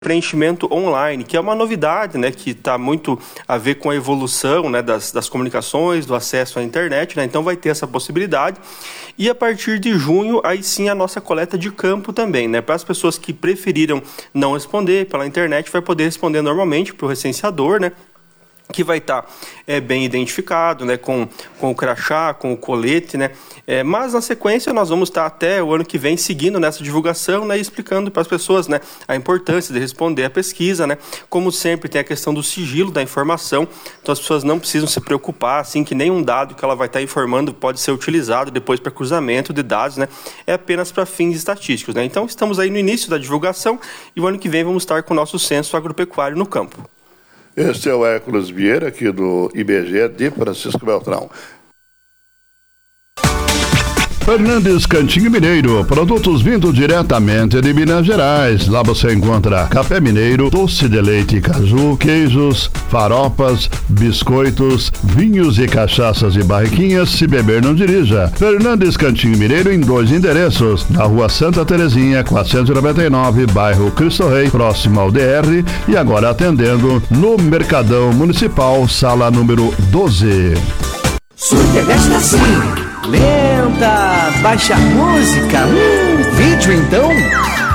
preenchimento online, que é uma novidade, né, que está muito a ver com a evolução, né, das comunicações, do acesso à internet, né, então vai ter essa possibilidade. E a partir de junho, aí sim a nossa coleta de campo também, né, para as pessoas que preferiram não responder pela internet, vai poder responder normalmente para o recenseador, né, que vai estar bem identificado, né, com o crachá, com o colete, né, mas na sequência nós vamos estar até o ano que vem seguindo nessa divulgação, né, e explicando para as pessoas, né, a importância de responder a pesquisa, né, como sempre tem a questão do sigilo da informação, então as pessoas não precisam se preocupar, assim, que nenhum dado que ela vai estar informando pode ser utilizado depois para cruzamento de dados, né, é apenas para fins estatísticos, né, então estamos aí no início da divulgação e o ano que vem vamos estar com o nosso censo agropecuário no campo. Este é o Hércules Vieira, aqui do IBGE de Francisco Beltrão. Fernandes Cantinho Mineiro, produtos vindo diretamente de Minas Gerais. Lá você encontra café mineiro, doce de leite e caju, queijos, faropas, biscoitos, vinhos e cachaças e barriquinhas. Se beber, não dirija. Fernandes Cantinho Mineiro em 2 endereços. Na rua Santa Terezinha, 499, bairro Cristo Rei, próximo ao DR. E agora atendendo no Mercadão Municipal, sala número 12. Superbest assim, lenta, baixa música, vídeo então.